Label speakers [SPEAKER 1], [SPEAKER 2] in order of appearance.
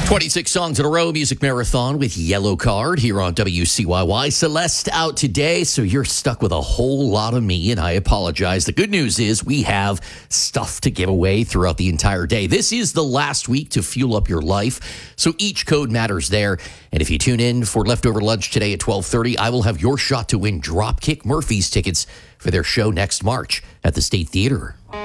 [SPEAKER 1] 26 songs in a row, music marathon with Yellow Card here on WCYY. Celeste out today, so you're stuck with a whole lot of me, and I apologize. The good news is we have stuff to give away throughout the entire day. This is the last week to fuel up your life, so each code matters there. And if you tune in for Leftover Lunch today at 12:30, I will have your shot to win Dropkick Murphys tickets for their show next March at the State Theater.